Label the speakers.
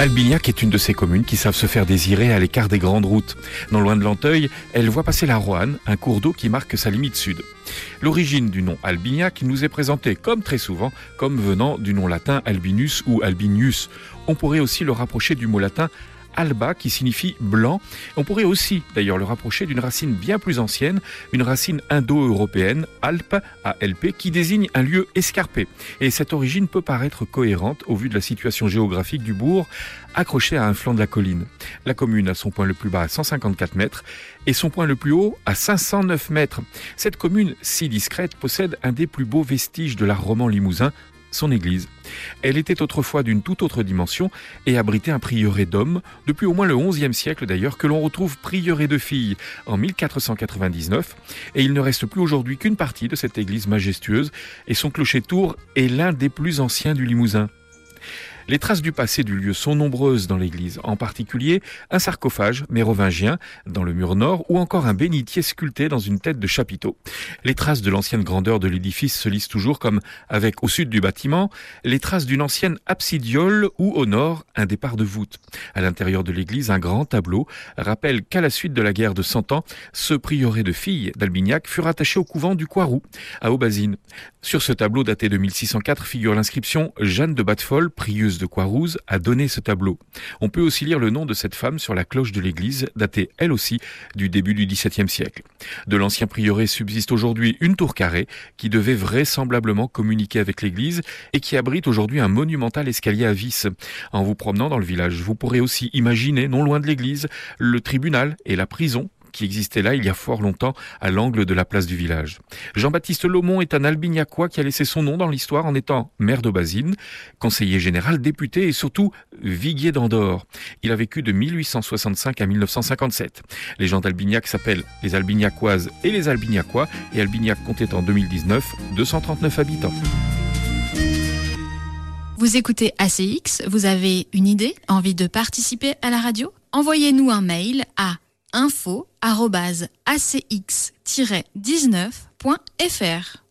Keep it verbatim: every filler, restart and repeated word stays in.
Speaker 1: Albignac est une de ces communes qui savent se faire désirer à l'écart des grandes routes. Non loin de Lanteuil, elle voit passer la Roanne, un cours d'eau qui marque sa limite sud. L'origine du nom Albignac nous est présentée, comme très souvent, comme venant du nom latin Albinus ou Albinius. On pourrait aussi le rapprocher du mot latin alba qui signifie blanc. On pourrait aussi d'ailleurs le rapprocher d'une racine bien plus ancienne, une racine indo-européenne, Alpe, A L P, qui désigne un lieu escarpé. Et cette origine peut paraître cohérente au vu de la situation géographique du bourg, accroché à un flanc de la colline. La commune a son point le plus bas à cent cinquante-quatre mètres et son point le plus haut à cinq cent neuf mètres. Cette commune si discrète possède un des plus beaux vestiges de l'art roman limousin, son église. Elle était autrefois d'une toute autre dimension et abritait un prieuré d'hommes, depuis au moins le onzième siècle d'ailleurs, que l'on retrouve prieuré de filles en mille quatre cent quatre-vingt-dix-neuf, et il ne reste plus aujourd'hui qu'une partie de cette église majestueuse, et son clocher-tour est l'un des plus anciens du Limousin. Les traces du passé du lieu sont nombreuses dans l'église, en particulier un sarcophage mérovingien dans le mur nord ou encore un bénitier sculpté dans une tête de chapiteau. Les traces de l'ancienne grandeur de l'édifice se lisent toujours comme, avec au sud du bâtiment, les traces d'une ancienne absidiole ou au nord, un départ de voûte. À l'intérieur de l'église, un grand tableau rappelle qu'à la suite de la guerre de Cent Ans, ce prieuré de filles d'Albignac fut rattaché au couvent du Coiroux, à Aubazine. Sur ce tableau daté de mille six cent quatre figure l'inscription « Jeanne de Battefolle, prieuse de Coirouz, a donné ce tableau ». On peut aussi lire le nom de cette femme sur la cloche de l'église, datée elle aussi du début du dix-septième siècle. De l'ancien prieuré subsiste aujourd'hui une tour carrée qui devait vraisemblablement communiquer avec l'église et qui abrite aujourd'hui un monumental escalier à vis. En vous promenant dans le village, vous pourrez aussi imaginer, non loin de l'église, le tribunal et la prison qui existait là il y a fort longtemps à l'angle de la place du village. Jean-Baptiste Laumont est un Albignacois qui a laissé son nom dans l'histoire en étant maire d'Aubazine, conseiller général, député et surtout viguier d'Andorre. Il a vécu de mille huit cent soixante-cinq à mille neuf cent cinquante-sept. Les gens d'Albignac s'appellent les Albignacoises et les Albignacois et Albignac comptait en deux mille dix-neuf deux cent trente-neuf habitants.
Speaker 2: Vous écoutez A C X, vous avez une idée, envie de participer à la radio ? Envoyez-nous un mail à info arobase a c x tiret dix-neuf point f r.